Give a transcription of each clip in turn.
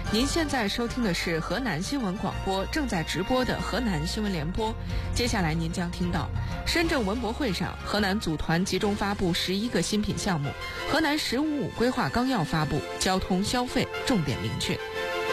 您现在收听的是河南新闻广播正在直播的河南新闻联播。接下来您将听到深圳文博会上，河南组团集中发布11个新品项目，河南“15+5”规划纲要发布，交通消费重点明确。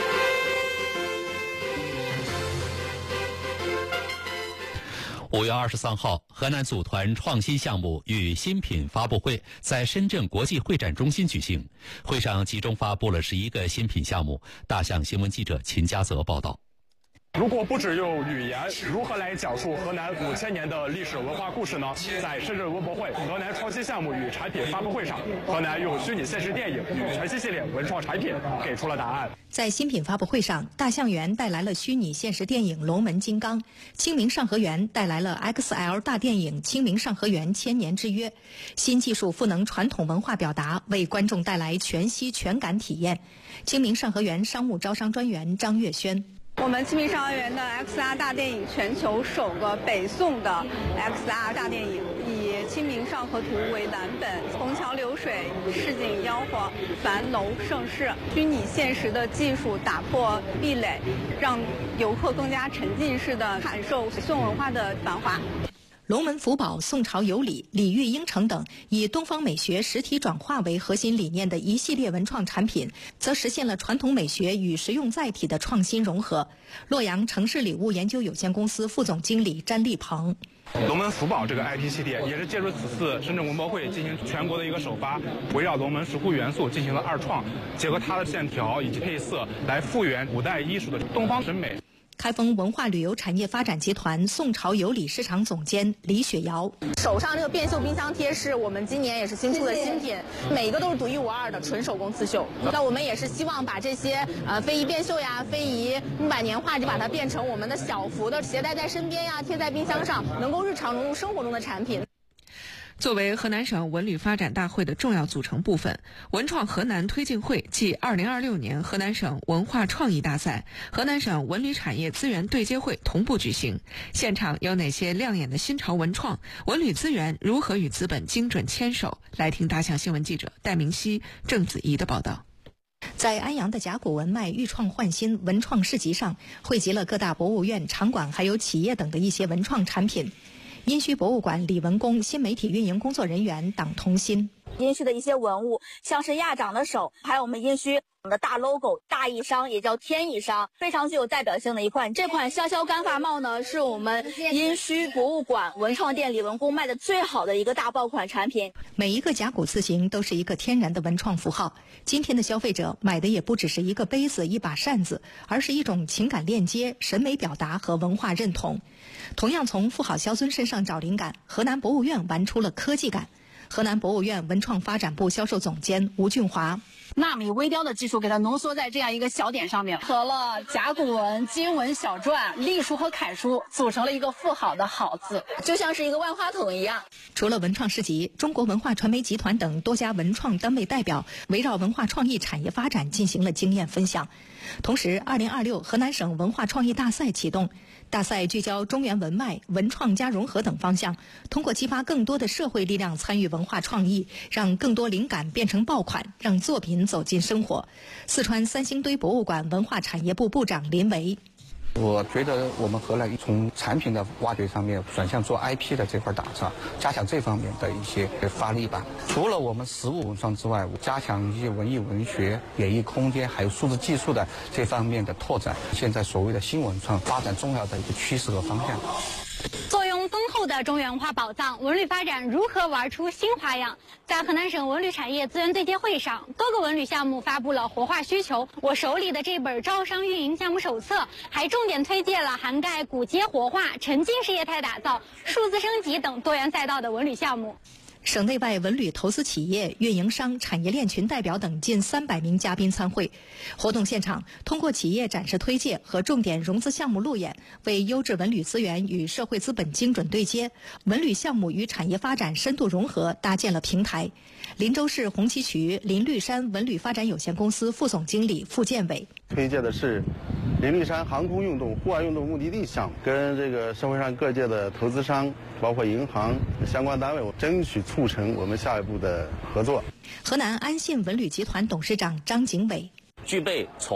5月23号，河南组团创新项目与新品发布会在深圳国际会展中心举行。会上集中发布了11个新品项目。大象新闻记者秦佳泽报道。 如果不只用语言，如何来讲述河南5000年的历史文化故事呢？在深圳文博会河南创新项目与产品发布会上，河南用虚拟现实电影与全新系列文创产品给出了答案。 在新品发布会上，大象园带来了虚拟现实电影《龙门金刚》，清明上河园带来了 XL 大电影《清明上河园千年之约》。新技术赋能传统文化表达，为观众带来全息全感体验。清明上河园商务招商专员张月轩。 我们清明上河园的 XR 大电影全球首个北宋的 XR 大电影，以《清明上河图》为蓝本，虹桥流水，市井吆喝，繁楼盛世。虚拟现实的技术打破壁垒，让游客更加沉浸式的感受宋文化的繁华。 龙门福宝、宋朝有礼、礼遇英城等以东方美学实体转化为核心理念的一系列文创产品，则实现了传统美学与实用载体的创新融合。洛阳城市礼物研究有限公司副总经理詹立鹏。 龙门福宝这个 IP 系列也是借助此次深圳文博会进行全国的一个首发，围绕龙门石窟元素进行了二创，结合它的线条以及配色来复原古代艺术的东方审美。 开封文化旅游产业发展集团宋朝有礼市场总监李雪瑶， 手上这个变绣冰箱贴是我们今年也是新出的新品，每一个都是独一无二的纯手工刺绣。那我们也是希望把这些非遗变绣呀、非遗木板年画，就把它变成我们的小幅的携带在身边呀、贴在冰箱上，能够日常融入生活中的产品。 作为河南省文旅发展大会的重要组成部分，文创河南推进会暨2026年河南省文化创意大赛、河南省文旅产业资源对接会同步举行。现场有哪些亮眼的新潮文创？文旅资源如何与资本精准牵手？来听大象新闻记者戴明熙、郑子怡的报道。 在安阳的甲骨文脉愈创焕新文创市集上，汇集了各大博物院、场馆还有企业等的一些文创产品。殷墟博物馆李文公新媒体运营工作人员党同心。 殷墟的一些文物，像是亚长的手，还有我们殷墟的大 logo 大义商，也叫天义商，非常具有代表性的一款。这款香消干发帽呢，是我们殷墟博物馆文创店李文公卖的最好的一个大爆款产品。 每一个甲骨字形都是一个天然的文创符号。今天的消费者买的也不只是一个杯子、一把扇子，而是一种情感链接、审美表达和文化认同。同样从富豪萧尊身上找灵感，河南博物院玩出了科技感。河南博物院文创发展部销售总监吴俊华， 纳米微雕的技术给它浓缩在这样一个小点上面，合了甲骨文、金文小篆、隶书和楷书，组成了一个富好的好字， 就像是一个万花筒一样。 除了文创市集，中国文化传媒集团等多家文创单位代表围绕文化创意产业发展进行了经验分享。同时2026河南省文化创意大赛启动，大赛聚焦中原文脉、文创加融合等方向，通过激发更多的社会力量参与文化创意，让更多灵感变成爆款，让作品走进生活。四川三星堆博物馆文化产业部部长林维， 我觉得我们河南从产品的挖掘上面转向做 IP 的这块打造，加强这方面的一些发力吧。除了我们实物文创之外，加强一些文艺文学、演艺空间还有数字技术的这方面的拓展，现在所谓的新文创发展重要的一个趋势和方向。 坐拥丰厚的中原文化宝藏，文旅发展如何玩出新花样？在河南省文旅产业资源对接会上，各个文旅项目发布了活化需求。我手里的这本招商运营项目手册，还重点推介了涵盖古街活化、沉浸式业态打造、数字升级等多元赛道的文旅项目。 省内外文旅投资企业、运营商、产业链群代表等近300名嘉宾参会。活动现场通过企业展示推介和重点融资项目路演，为优质文旅资源与社会资本精准对接、文旅项目与产业发展深度融合搭建了平台。林州市红旗渠林绿山文旅发展有限公司副总经理傅建伟， 推介的是林绿山航空运动、户外运动目的地项目，跟这个社会上各界的投资商，包括银行相关单位，争取促成我们下一步的合作。 河南安信文旅集团董事长张景伟， 具备从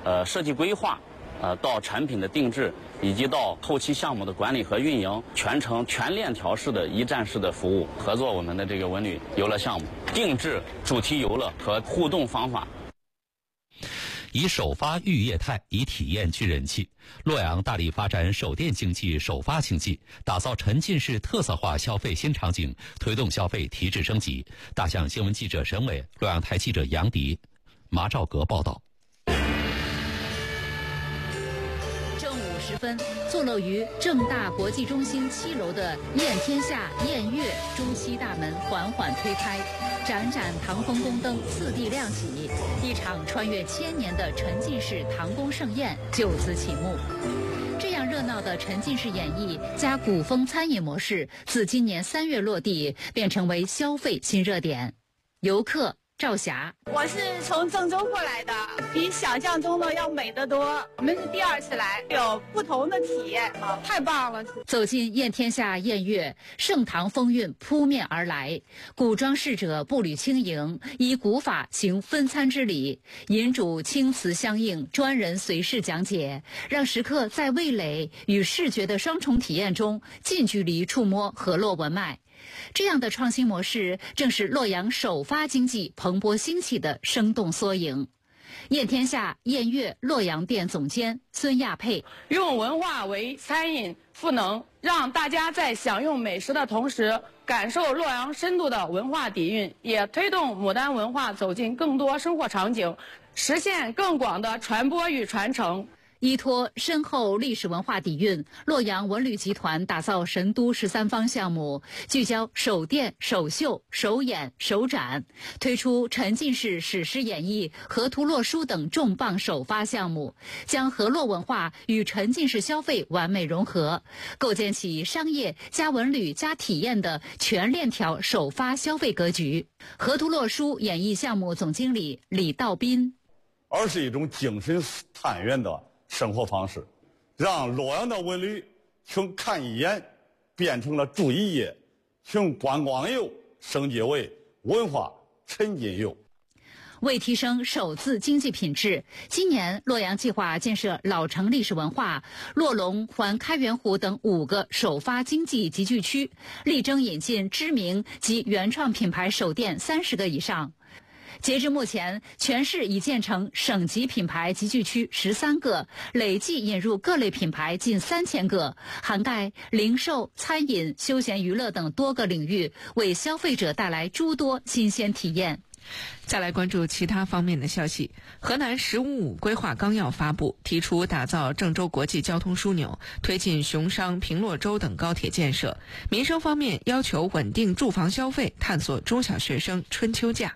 设计规划，到产品的定制，以及到后期项目的管理和运营，全程全链条式的一站式的服务，合作我们的这个文旅游乐项目，定制主题游乐和互动方法。 以首发育业态，以体验聚人气。洛阳大力发展手电经济、首发经济，打造沉浸式特色化消费新场景，推动消费提质升级。大象新闻记者沈伟，洛阳台记者杨迪、马兆格报道。 正午时分，坐落于正大国际中心7楼的宴天下宴乐朱漆大门缓缓推开，盏盏唐风宫灯四地亮起，一场穿越1000年的沉浸式唐宫盛宴就此启幕。这样热闹的沉浸式演绎加古风餐饮模式，自今年3月落地，便成为消费新热点。游客赵霞， 我是从郑州过来的，比想象中的要美得多。我们是第2次来，有不同的体验，太棒了！ 走进宴天下宴乐，盛唐风韵扑面而来，古装侍者步履轻盈，依古法行分餐之礼，饮主青瓷相应，专人随侍讲解，让食客在味蕾与视觉的双重体验中，近距离触摸河洛文脉。这样的创新模式正是洛阳首发经济蓬勃兴起的生动缩影。宴天下宴乐洛阳店总监孙亚佩， 用文化为餐饮赋能，让大家在享用美食的同时感受洛阳深度的文化底蕴，也推动牡丹文化走进更多生活场景，实现更广的传播与传承。 依托深厚历史文化底蕴，洛阳文旅集团打造神都13方项目，聚焦首店、首秀、首演、首展，推出沉浸式史诗演绎、河图洛书等重磅首发项目，将河洛文化与沉浸式消费完美融合，构建起商业加文旅加体验的全链条首发消费格局。河图洛书演绎项目总经理李道斌， 而是一种精神探源的生活方式，让洛阳的文旅从看一眼变成了住一夜，从观光游升级为文化沉浸游。 为提升首次经济品质，今年洛阳计划建设老城历史文化、洛龙环开元湖等5个首发经济集聚区，力争引进知名及原创品牌首店30个以上。截至目前，全市已建成省级品牌集聚区13个，累计引入各类品牌近3000个，涵盖零售、餐饮、休闲娱乐等多个领域，为消费者带来诸多新鲜体验。 再来关注其他方面的消息。河南“15+5”规划纲要发布，提出打造郑州国际交通枢纽，推进熊商、平洛州等高铁建设。民生方面要求稳定住房消费，探索中小学生春秋假。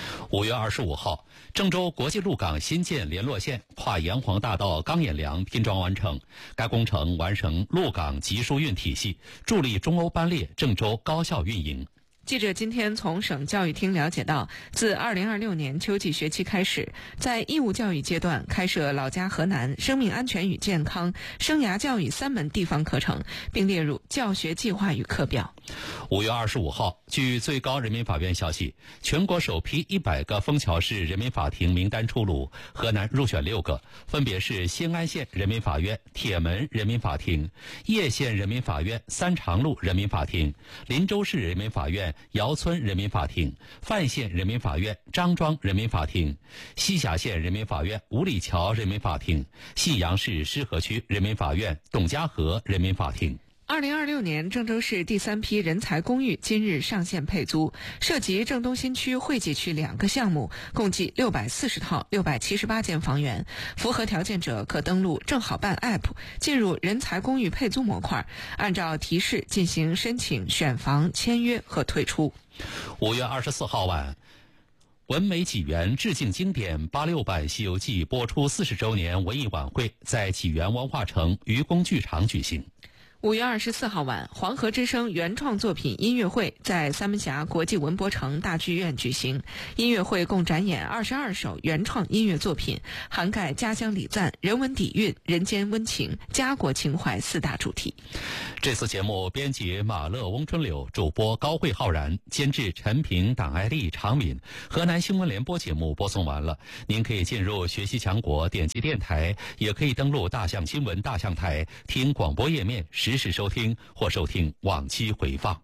5月25号，郑州国际陆港新建联络线跨沿黄大道钢眼梁拼装完成。该工程完成陆港集疏运体系，助力中欧班列郑州高效运营。 记者今天从省教育厅了解到，自2026年秋季学期开始，在义务教育阶段开设老家河南生命安全与健康、生涯教育3门地方课程，并列入教学计划与课表。 5月25号，据最高人民法院消息，全国首批100个枫桥市人民法庭名单出炉，河南入选6个，分别是兴安县人民法院、铁门人民法庭、叶县人民法院、三长路人民法庭、林州市人民法院、姚村人民法庭、范县人民法院、张庄人民法庭、西峡县人民法院、五里桥人民法庭、信阳市狮河区人民法院、董家河人民法庭。 2026年郑州市第3批人才公寓今日上线配租，涉及郑东新区、惠济区2个项目，共计640套678间房源。符合条件者可登录正好办 App 进入人才公寓配租模块，按照提示进行申请、选房、签约和退出。 5月24号晚，文美纪元致敬经典86版《西游记》播出40周年文艺晚会在纪元文化城愚公剧场举行。 5月24号晚，黄河之声原创作品音乐会在三门峡国际文博城大剧院举行。音乐会共展演22首原创音乐作品，涵盖家乡礼赞、人文底蕴、人间温情、家国情怀4大主题。 这次节目编辑马乐、翁春柳，主播高慧浩然，监制陈平、党爱丽、常敏。河南新闻联播节目播送完了，您可以进入学习强国，点击电台，也可以登录大象新闻大象台，听广播页面实时收听或收听往期回放。